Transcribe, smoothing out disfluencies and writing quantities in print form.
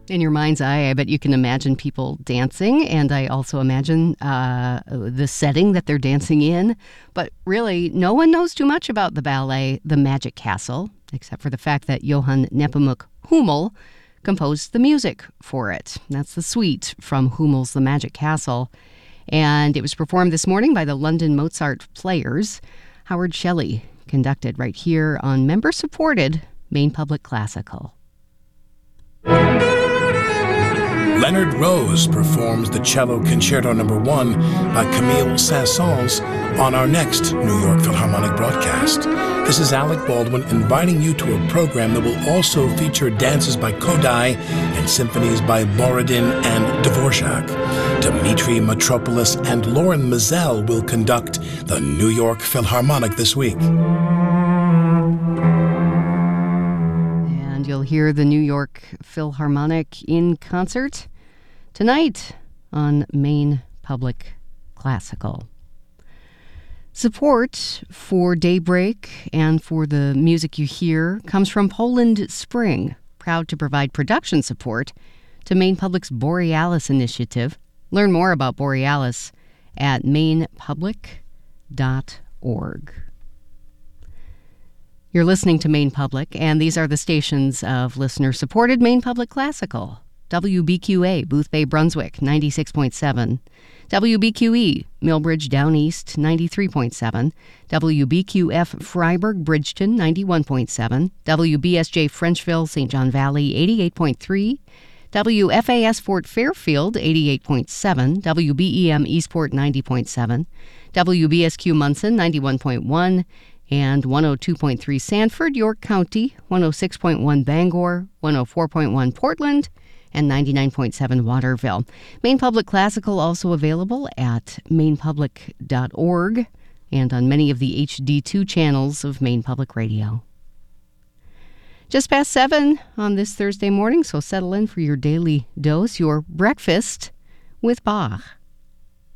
In your mind's eye, I bet you can imagine people dancing, and I also imagine the setting that they're dancing in. But really, no one knows too much about the ballet The Magic Castle, except for the fact that Johann Nepomuk Hummel composed the music for it. That's the suite from Hummel's The Magic Castle. And it was performed this morning by the London Mozart Players. Howard Shelley conducted right here on member-supported Maine Public Classical. Leonard Rose performs the Cello Concerto No. 1 by Camille Saint-Saëns on our next New York Philharmonic broadcast. This is Alec Baldwin inviting you to a program that will also feature dances by Kodály and symphonies by Borodin and Dvorak. Dmitri Mitropoulos and Lauren Mizell will conduct the New York Philharmonic this week. You'll hear the New York Philharmonic in concert tonight on Maine Public Classical. Support for Daybreak and for the music you hear comes from Poland Spring, proud to provide production support to Maine Public's Borealis initiative. Learn more about Borealis at mainepublic.org. You're listening to Maine Public, and these are the stations of listener-supported Maine Public Classical. WBQA, Boothbay, Brunswick, 96.7. WBQE, Millbridge, Down East, 93.7. WBQF, Freiburg, Bridgeton, 91.7. WBSJ, Frenchville, St. John Valley, 88.3. WFAS, Fort Fairfield, 88.7. WBEM, Eastport, 90.7. WBSQ, Munson, 91.1. And 102.3 Sanford, York County, 106.1 Bangor, 104.1 Portland, and 99.7 Waterville. Maine Public Classical also available at mainepublic.org and on many of the HD2 channels of Maine Public Radio. Just past 7 on this Thursday morning, so settle in for your daily dose, your breakfast with Bach.